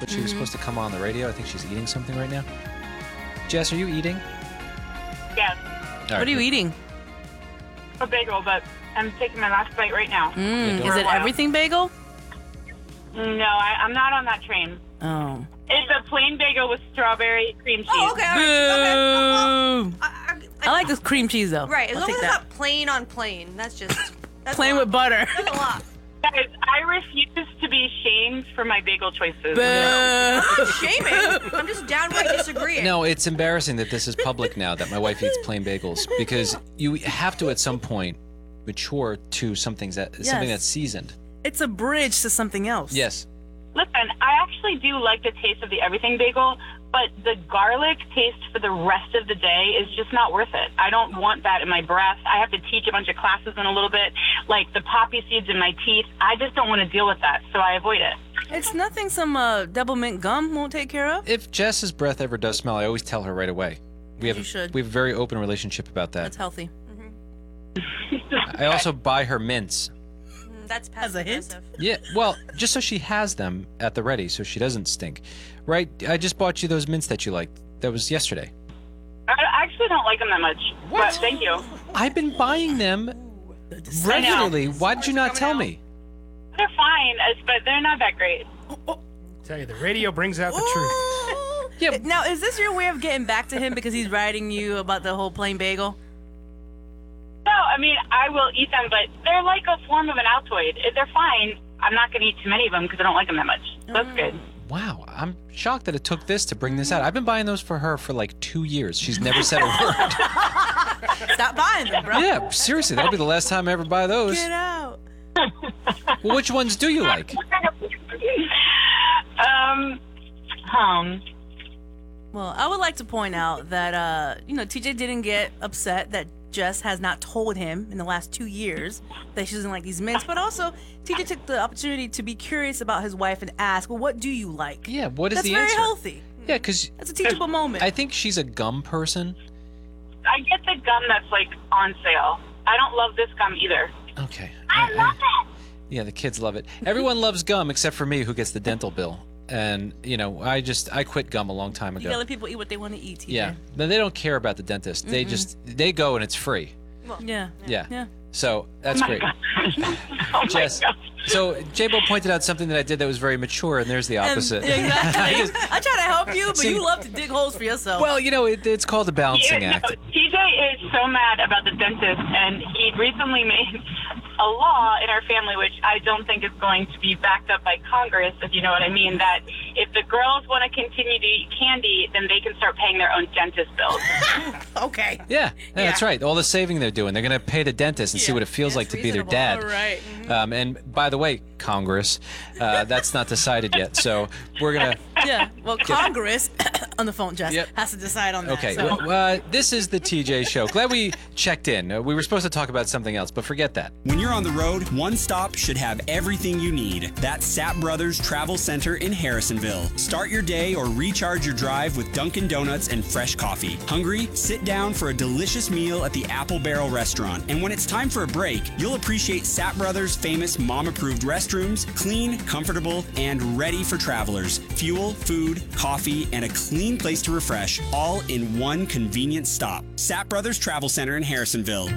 but she was supposed to come on the radio. I think she's eating something right now. Jess, are you eating? Yes. What are you eating? A bagel, but I'm taking my last bite right now. Is it everything bagel? No, I'm not on that train. Oh. It's a plain bagel with strawberry cream cheese. Oh, okay. All right. Boo! I like this cream cheese though. Right, as I'll long take as it's that. not plain on plain. That's Plain a lot. with butter. That's a lot. Guys, I refuse to be shamed for my bagel choices. Boo! I'm not shaming. I'm just downright disagreeing. No, it's embarrassing that this is public now, that my wife eats plain bagels, because you have to at some point mature to something that's seasoned. It's a bridge to something else. Yes. Listen, I actually do like the taste of the everything bagel, but the garlic taste for the rest of the day is just not worth it. I don't want that in my breath. I have to teach a bunch of classes in a little bit, like the poppy seeds in my teeth. I just don't want to deal with that, so I avoid it. It's nothing some double mint gum won't take care of. If Jess's breath ever does smell, I always tell her right away. We have You should. a very open relationship about that. That's healthy. I also buy her mints. That's As a hint? passive-aggressive. Yeah, well, just so she has them at the ready, so she doesn't stink. Right? I just bought you those mints that you liked. That was yesterday. I actually don't like them that much, but thank you. I've been buying them regularly. Why did you not tell me? They're fine, but they're not that great. Tell you, the radio brings out the truth. Yeah. Now, is this your way of getting back to him because he's writing you about the whole plain bagel? No, I mean, I will eat them, but they're like a form of an Altoid. They're fine. I'm not going to eat too many of them because I don't like them that much. So that's good. Wow, I'm shocked that it took this to bring this out. I've been buying those for her for like 2 years. She's never said a word. Stop buying them, bro. Yeah, seriously, that'll be the last time I ever buy those. Get out. Well, which ones do you like? Well, I would like to point out that, TJ didn't get upset that Jess has not told him in the last 2 years that she doesn't like these mints, but also TJ took the opportunity to be curious about his wife and ask, well, what do you like? Yeah, what is That's the very answer? healthy. Yeah, because That's a teachable moment. I think she's a gum person. I get the gum that's like on sale. I don't love this gum either. Okay. I love it. Yeah, the kids love it. Everyone loves gum except for me, who gets the dental bill. And, I quit gum a long time You ago. gotta let people eat what they want to eat, TJ. Yeah. No, they don't care about the dentist. They go and it's free. Yeah. Yeah. So that's great. Oh my Jess, God. so J-Bo pointed out something that I did that was very mature, and there's the opposite. Exactly. I try to help you, but you love to dig holes for yourself. Well, it's called a balancing act. TJ is so mad about the dentist, and he recently made a law in our family, which I don't think is going to be backed up by Congress, if you know what I mean, that if the girls want to continue to eat candy, then they can start paying their own dentist bills. Okay. Yeah, that's right. All the saving they're doing, they're going to pay the dentist and see what it feels like to be their dad. All right. And by the way, Congress, that's not decided yet. So we're going to... Yeah. Well, Congress, on the phone, Jess, Yep. has to decide on that. Okay, So. this is the TJ Show. Glad we checked in. We were supposed to talk about something else, but forget that. When you're on the road, one stop should have everything you need. That's Sapp Brothers Travel Center in Harrisonville. Start your day or recharge your drive with Dunkin' Donuts and fresh coffee. Hungry? Sit down for a delicious meal at the Apple Barrel Restaurant. And when it's time for a break, you'll appreciate Sapp Brothers' famous mom-approved restrooms, clean, comfortable, and ready for travelers. Fuel, food, coffee, and a clean place to refresh, all in one convenient stop. Sapp Brothers Travel Center in Harrisonville.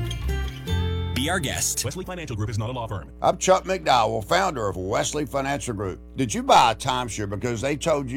Be our guest. Wesley Financial Group is not a law firm. I'm Chuck McDowell, founder of Wesley Financial Group. Did you buy a timeshare because they told you